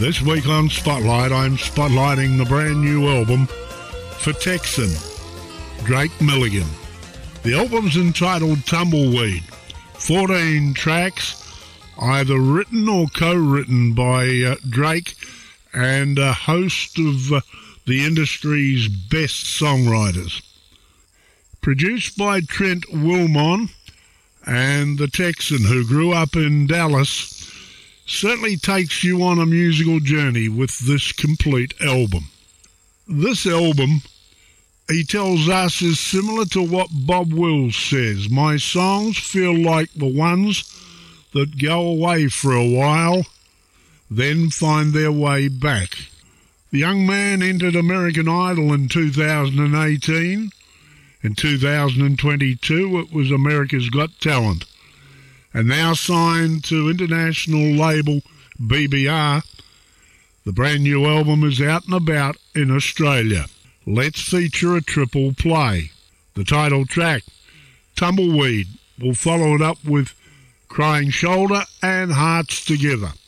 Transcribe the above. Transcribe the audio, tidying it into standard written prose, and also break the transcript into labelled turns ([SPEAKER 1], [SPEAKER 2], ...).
[SPEAKER 1] This week on Spotlight, I'm spotlighting the brand new album for Texan, Drake Milligan. The album's entitled Tumbleweed. 14 tracks, either written or co-written by Drake and a host of the industry's best songwriters. Produced by Trent Wilmon, and the Texan, who grew up in Dallas, certainly takes you on a musical journey with this complete album. This album, he tells us, is similar to what Bob Wills says. My songs feel like the ones that go away for a while, then find their way back. The young man entered American Idol in 2018. In 2022, it was America's Got Talent. And now signed to international label BBR, the brand new album is out and about in Australia. Let's feature a triple play. The title track, Tumbleweed, will follow it up with Crying Shoulder and Hearts Together.